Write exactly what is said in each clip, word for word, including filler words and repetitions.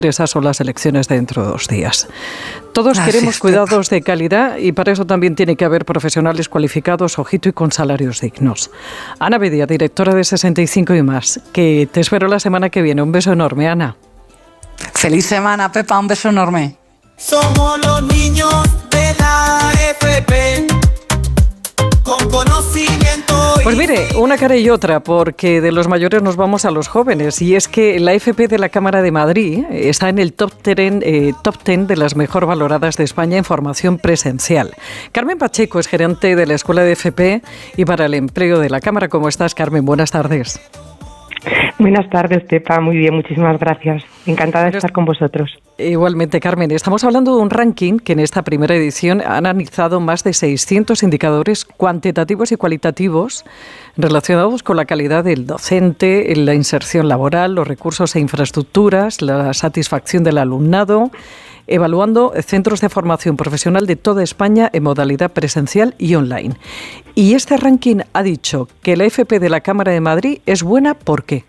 Esas son las elecciones de dentro de dos días. Todos Así queremos es, cuidados de calidad y para eso también tiene que haber profesionales cualificados, ojito, y con salarios dignos. Ana Bedia, directora de sesenta y cinco y más, que te espero la semana que viene. Un beso enorme, Ana. Feliz semana, Pepa, un beso enorme. Somos los niños de la F P, con conocimiento. Pues mire, una cara y otra, porque de los mayores nos vamos a los jóvenes, y es que la F P de la Cámara de Madrid está en el top ten, eh, top ten de las mejor valoradas de España en formación presencial. Carmen Pacheco es gerente de la Escuela de F P y para el Empleo de la Cámara. ¿Cómo estás, Carmen? Buenas tardes. Buenas tardes, Pepa. Muy bien, muchísimas gracias. Encantada de estar con vosotros. Igualmente, Carmen. Estamos hablando de un ranking que en esta primera edición ha analizado más de seiscientos indicadores cuantitativos y cualitativos relacionados con la calidad del docente, la inserción laboral, los recursos e infraestructuras, la satisfacción del alumnado, evaluando centros de formación profesional de toda España en modalidad presencial y online. Y este ranking ha dicho que la F P de la Cámara de Madrid es buena, ¿por qué?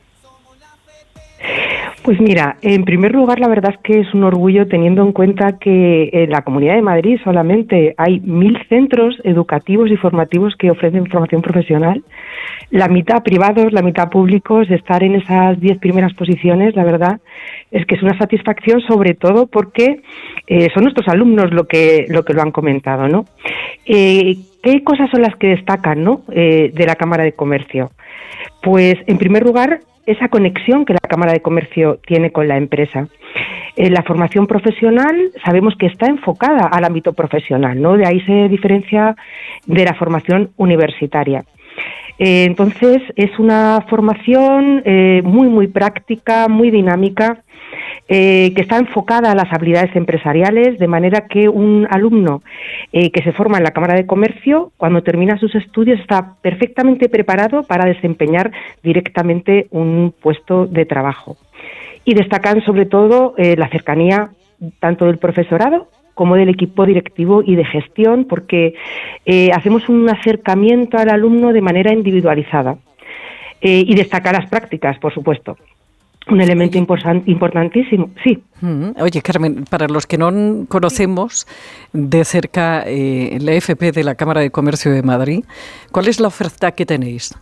Pues mira, en primer lugar, la verdad es que es un orgullo teniendo en cuenta que en la Comunidad de Madrid solamente hay mil centros educativos y formativos que ofrecen formación profesional. La mitad privados, la mitad públicos. Estar en esas diez primeras posiciones, la verdad, es que es una satisfacción, sobre todo porque eh, son nuestros alumnos lo que lo que lo han comentado, ¿no? Eh, ¿Qué cosas son las que destacan, ¿no? eh, de la Cámara de Comercio? Pues, en primer lugar, esa conexión que la Cámara de Comercio tiene con la empresa. Eh, la formación profesional sabemos que está enfocada al ámbito profesional, ¿no? De ahí se diferencia de la formación universitaria. Eh, entonces, es una formación eh, muy, muy práctica, muy dinámica, eh, que está enfocada a las habilidades empresariales, de manera que un alumno eh, que se forma en la Cámara de Comercio, cuando termina sus estudios, está perfectamente preparado para desempeñar directamente un puesto de trabajo. Y destacan sobre todo eh, la cercanía tanto del profesorado como del equipo directivo y de gestión, porque eh, hacemos un acercamiento al alumno de manera individualizada. Eh, y destacar las prácticas, por supuesto. Un elemento important, importantísimo, sí. Oye, Carmen, para los que no conocemos de cerca eh, la F P de la Cámara de Comercio de Madrid, ¿cuál es la oferta que tenéis?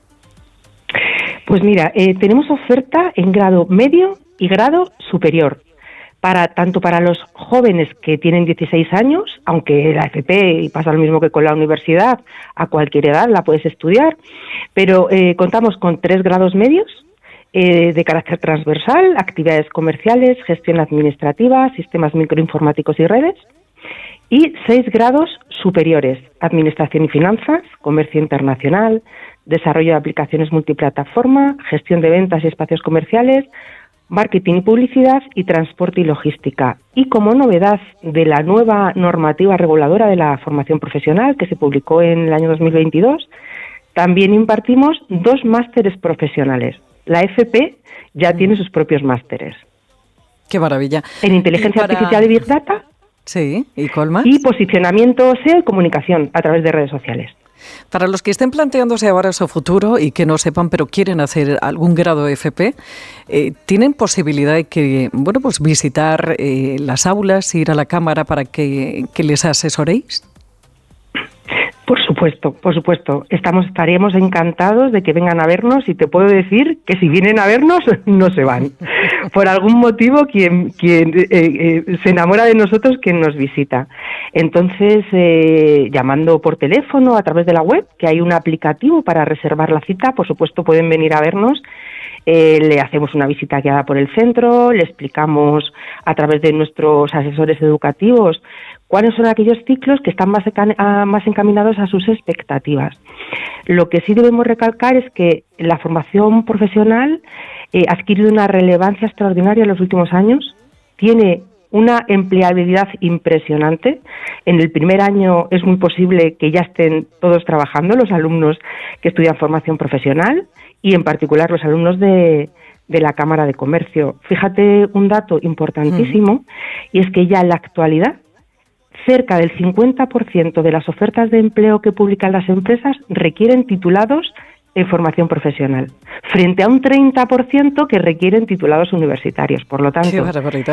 Pues mira, eh, tenemos oferta en grado medio y grado superior, para tanto para los jóvenes que tienen dieciséis años, aunque la F P pasa lo mismo que con la universidad, a cualquier edad la puedes estudiar, pero eh, contamos con tres grados medios, Eh, de carácter transversal, actividades comerciales, gestión administrativa, sistemas microinformáticos y redes, y seis grados superiores, administración y finanzas, comercio internacional, desarrollo de aplicaciones multiplataforma, gestión de ventas y espacios comerciales, marketing y publicidad y transporte y logística. Y como novedad de la nueva normativa reguladora de la formación profesional que se publicó en el año dos mil veintidós, también impartimos dos másteres profesionales. La F P ya mm. tiene sus propios másteres. ¡Qué maravilla! En inteligencia para... artificial y Big Data. Sí, ¿y cuál más? Y posicionamiento S E O y comunicación a través de redes sociales. Para los que estén planteándose ahora su futuro y que no sepan, pero quieren hacer algún grado de F P, eh, ¿tienen posibilidad de que, bueno, pues visitar eh, las aulas, ir a la cámara para que, que les asesoréis? Por supuesto, por supuesto. Estamos, estaríamos encantados de que vengan a vernos y te puedo decir que si vienen a vernos no se van. Por algún motivo, quien, quien eh, eh, se enamora de nosotros, quien nos visita. Entonces, eh, llamando por teléfono a través de la web, que hay un aplicativo para reservar la cita, por supuesto pueden venir a vernos. Eh, le hacemos una visita guiada por el centro, le explicamos a través de nuestros asesores educativos cuáles son aquellos ciclos que están más, más encaminados a sus expectativas. Lo que sí debemos recalcar es que la formación profesional eh, ha adquirido una relevancia extraordinaria en los últimos años, tiene una empleabilidad impresionante. En el primer año es muy posible que ya estén todos trabajando, los alumnos que estudian formación profesional y en particular los alumnos de, de la Cámara de Comercio. Fíjate un dato importantísimo, mm. y es que ya en la actualidad cerca del cincuenta por ciento de las ofertas de empleo que publican las empresas requieren titulados en formación profesional, frente a un treinta por ciento que requieren titulados universitarios. Por lo tanto,